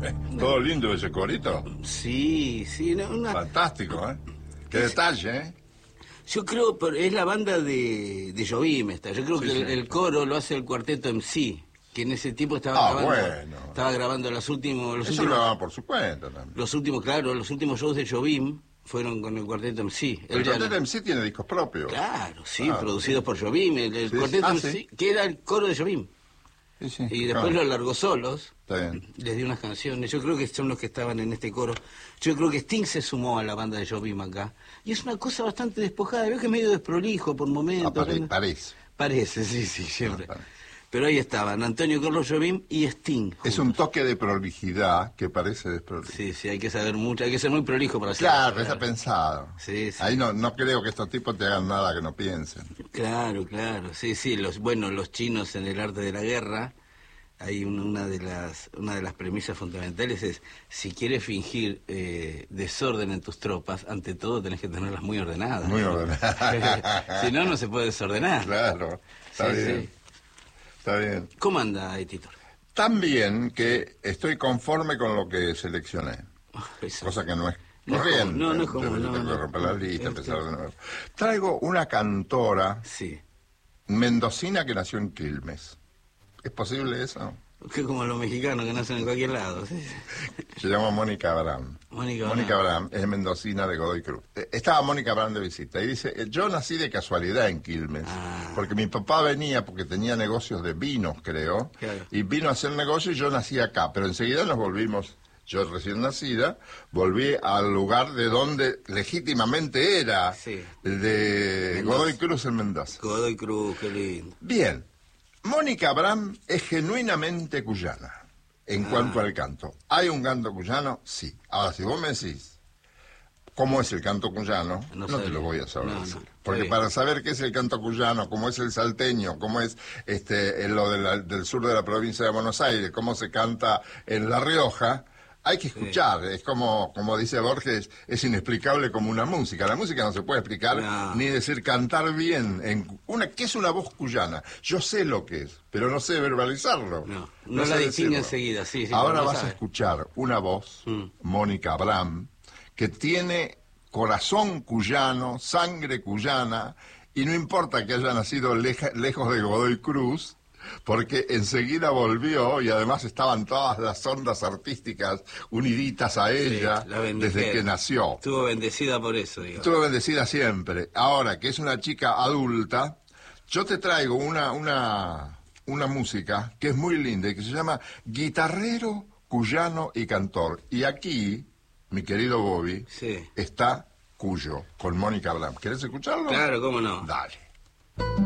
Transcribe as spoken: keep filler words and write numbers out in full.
Todo lindo ese corito. Sí, sí, no, una... Fantástico, ¿eh? Qué detalle, ¿eh? Yo creo, pero es la banda de, de Jobim esta. Yo creo Sí, que sí. el, el coro lo hace el cuarteto M C, que en ese tiempo estaba Ah, grabando, bueno. estaba grabando los últimos, los Eso lo últimos, grababan por su cuenta también. los últimos, claro, los últimos shows de Jobim fueron con el cuarteto M C. El Él ya cuarteto no- M C tiene discos propios. Claro, sí, Claro, producidos sí. por Jobim, el, el Sí, cuarteto ah, M C, sí. que era el coro de Jobim. Sí, sí, Y después claro. lo largó solos. Está bien. Les dio unas canciones. Yo creo que son los que estaban en este coro. Yo creo que Sting se sumó a la banda de Jobim acá. Y es una cosa bastante despojada. Veo que es medio desprolijo por momentos. Ah, pare- ¿no? parece. Parece, sí, sí, siempre. Ah, parece. Pero ahí estaban Antonio Carlos Jobim y Sting. Es juntos. un toque de prolijidad que parece desprolijo. Sí, sí, hay que saber mucho. Hay que ser muy prolijo para hacer Claro, eso, está pensado. Sí, sí. Ahí no, no creo que estos tipos te hagan nada que no piensen. Claro, claro. Sí, sí. Los, bueno, los chinos en el arte de la guerra. Hay un- una de las una de las premisas fundamentales es, si quieres fingir eh, desorden en tus tropas, ante todo tenés que tenerlas muy ordenadas. Muy ordenado. Si no, no se puede desordenar. Claro, está Sí, bien. sí. Está bien. ¿Cómo anda, Editor? Tan bien que estoy conforme con lo que seleccioné. Eso. Cosa que no es No es corriente. como- no, no es como- Yo no, tengo que no. romper la lista, Este- empezar de nuevo. Traigo una cantora Sí. mendocina que nació en Quilmes. ¿Es posible eso? Que como los mexicanos que nacen en cualquier lado. Sí, sí. Se llama Mónica Abraham. Mónica Mónica Abraham. Abraham es mendocina de Godoy Cruz. Eh, Estaba Mónica Abraham de visita y dice, eh, yo nací de casualidad en Quilmes, Ah. porque mi papá venía porque tenía negocios de vinos, creo, Claro. y vino a hacer negocio y yo nací acá, pero enseguida nos volvimos, yo recién nacida, volví al lugar de donde legítimamente era, Sí. de Mendoza. Godoy Cruz en Mendoza. Godoy Cruz, qué lindo. Bien, Mónica Abraham es genuinamente cuyana en Ah. cuanto al canto. ¿Hay un canto cuyano? Sí. Ahora, si vos me decís cómo es el canto cuyano, No no, te sabía. lo voy a saber No, no. decir. Está Porque bien. para saber qué es el canto cuyano, cómo es el salteño, cómo es este en lo de la- del sur de la provincia de Buenos Aires, cómo se canta en La Rioja, hay que escuchar. Es como, como dice Borges, es inexplicable como una música. La música no se puede explicar No. ni decir cantar bien. En una, ¿qué es una voz cuyana? Yo sé lo que es, pero no sé verbalizarlo. No, no sé la distingue decirlo. enseguida, sí, sí. Ahora no vas a sabe. escuchar una voz, Mm. Mónica Abraham, que tiene corazón cuyano, sangre cuyana, y no importa que haya nacido leja- lejos de Godoy Cruz, porque enseguida volvió y además estaban todas las ondas artísticas uniditas a ella Sí, la bendijeron. desde que nació. Estuvo bendecida por eso, digo. Estuvo bendecida siempre. Ahora que es una chica adulta, yo te traigo una, una, una música que es muy linda y que se llama Guitarrero, Cuyano y Cantor. Y aquí, mi querido Bobby, Sí. está Cuyo, con Mónica Abraham. ¿Querés escucharlo? Claro, cómo no. Dale.